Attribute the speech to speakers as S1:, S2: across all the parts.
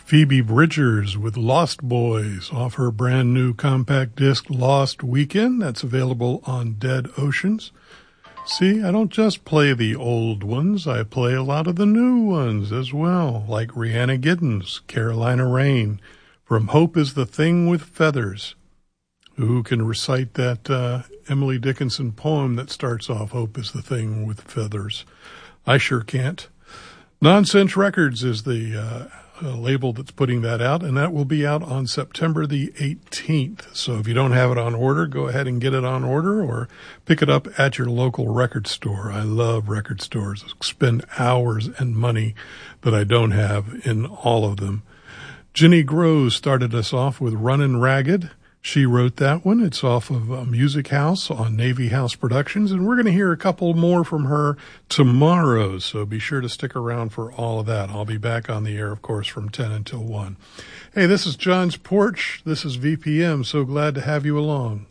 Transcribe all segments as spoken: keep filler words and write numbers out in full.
S1: Phoebe Bridgers with Lost Boys off her brand new compact disc Lost Weekend. That's available on Dead Oceans. See, I don't just play the old ones, I play a lot of the new ones as well, like Rhiannon Giddens, Carolina Rain, from Hope is the Thing with Feathers. Who can recite that uh, Emily Dickinson poem that starts off, Hope is the Thing with Feathers? I sure can't. Nonsense Records is the uh, uh, label that's putting that out, and that will be out on September the eighteenth. So if you don't have it on order, go ahead and get it on order or pick it up at your local record store. I love record stores. I spend hours and money that I don't have in all of them. Ginny Groves started us off with Runnin' Ragged. She wrote that one. It's off of uh, Music House on Navy House Productions, and we're going to hear a couple more from her tomorrow, so be sure to stick around for all of that. I'll be back on the air, of course, from ten until one. Hey, this is John's Porch. This is V P M. So glad to have you along.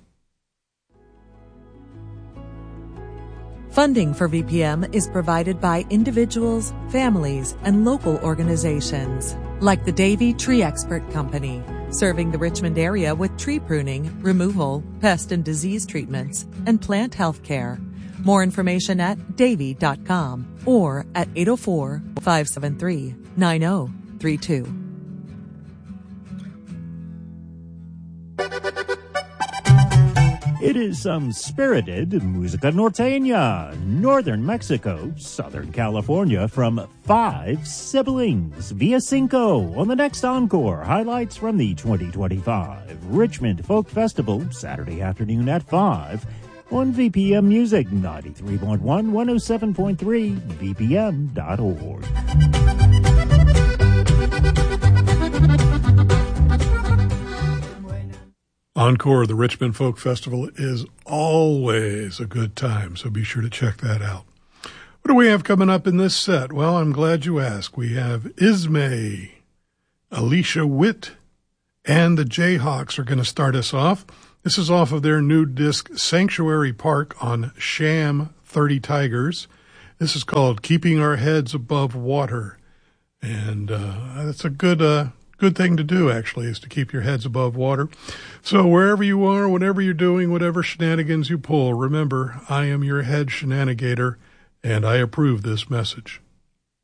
S2: Funding for V P M is provided by individuals, families, and local organizations, like the Davey Tree Expert Company, serving the Richmond area with tree pruning, removal, pest and disease treatments, and plant health care. More information at davey dot com or at eight oh four, five seven three, nine oh three two.
S3: It is some spirited música norteña, northern Mexico, southern California, from Five Siblings via Cinco on the next Encore. Highlights from the twenty twenty-five Richmond Folk Festival, Saturday afternoon at five on V P M Music, ninety-three point one, one oh seven point three, V P M dot org.
S1: Encore, the Richmond Folk Festival, is always a good time, so be sure to check that out. What do we have coming up in this set? Well, I'm glad you asked. We have Ismay, Alicia Witt, and the Jayhawks are going to start us off. This is off of their new disc, Sanctuary Park, on Sham thirty Tigers. This is called Keeping Our Heads Above Water. And uh, that's a good... Uh, Good thing to do, actually, is to keep your heads above water. So wherever you are, whatever you're doing, whatever shenanigans you pull, remember, I am your head shenanigator, and I approve this message.